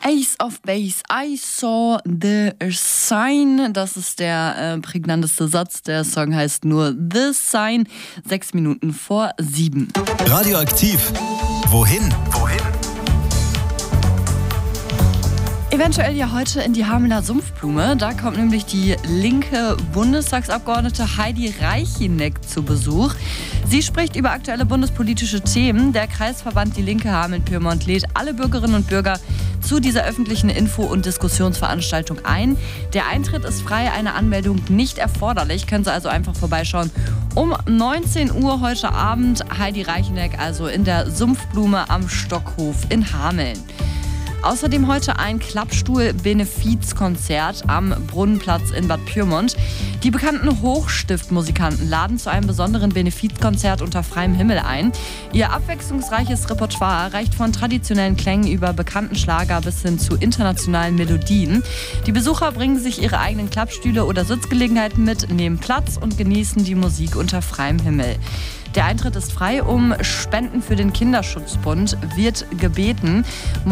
Ace of Base, I saw the sign. Das ist der prägnanteste Satz. Der Song heißt nur The Sign. 6 Minuten vor 7. Radioaktiv. Wohin? Eventuell ja heute in die Hamelner Sumpfblume. Da kommt nämlich die linke Bundestagsabgeordnete Heidi Reicheneck zu Besuch. Sie spricht über aktuelle bundespolitische Themen. Der Kreisverband Die Linke Hameln-Pyrmont lädt alle Bürgerinnen und Bürger zu dieser öffentlichen Info- und Diskussionsveranstaltung ein. Der Eintritt ist frei, eine Anmeldung nicht erforderlich. Können Sie also einfach vorbeischauen. Um 19 Uhr heute Abend Heidi Reicheneck, also in der Sumpfblume am Stockhof in Hameln. Außerdem heute ein Klappstuhl-Benefizkonzert am Brunnenplatz in Bad Pyrmont. Die bekannten Hochstiftmusikanten laden zu einem besonderen Benefizkonzert unter freiem Himmel ein. Ihr abwechslungsreiches Repertoire reicht von traditionellen Klängen über bekannten Schlager bis hin zu internationalen Melodien. Die Besucher bringen sich ihre eigenen Klappstühle oder Sitzgelegenheiten mit, nehmen Platz und genießen die Musik unter freiem Himmel. Der Eintritt ist frei. Um Spenden für den Kinderschutzbund wird gebeten.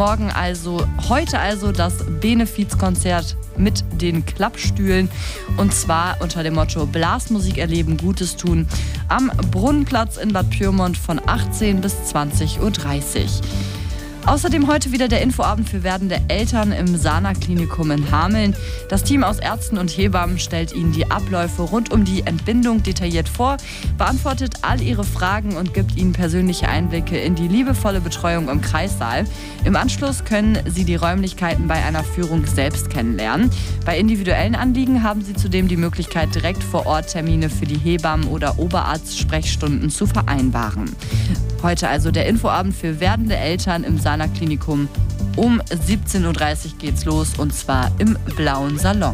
Heute also das Benefizkonzert mit den Klappstühlen. Und zwar unter dem Motto Blasmusik erleben, Gutes tun am Brunnenplatz in Bad Pyrmont von 18 bis 20.30 Uhr. Außerdem heute wieder der Infoabend für werdende Eltern im Sana-Klinikum in Hameln. Das Team aus Ärzten und Hebammen stellt Ihnen die Abläufe rund um die Entbindung detailliert vor, beantwortet all Ihre Fragen und gibt Ihnen persönliche Einblicke in die liebevolle Betreuung im Kreissaal. Im Anschluss können Sie die Räumlichkeiten bei einer Führung selbst kennenlernen. Bei individuellen Anliegen haben Sie zudem die Möglichkeit, direkt vor Ort Termine für die Hebammen- oder Oberarztsprechstunden zu vereinbaren. Heute also der Infoabend für werdende Eltern im Sana-Klinikum. Um 17.30 Uhr geht's los und zwar im Blauen Salon.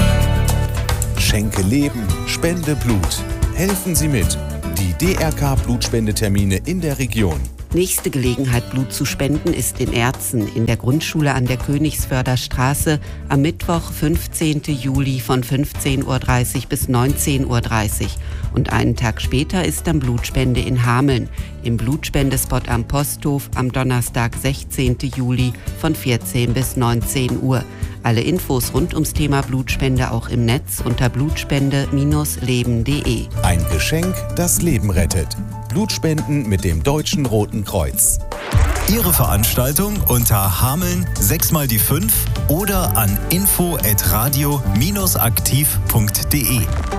Schenke Leben, spende Blut. Helfen Sie mit. Die DRK-Blutspendetermine in der Region. Nächste Gelegenheit, Blut zu spenden, ist in Erzen in der Grundschule an der Königsförder Straße am Mittwoch, 15. Juli von 15.30 Uhr bis 19.30 Uhr. Und einen Tag später ist dann Blutspende in Hameln im Blutspendespot am Posthof am Donnerstag, 16. Juli von 14 bis 19 Uhr. Alle Infos rund ums Thema Blutspende auch im Netz unter blutspende-leben.de. Ein Geschenk, das Leben rettet. Blutspenden mit dem Deutschen Roten Kreuz. Ihre Veranstaltung unter Hameln 6x5 oder an info@radio-aktiv.de.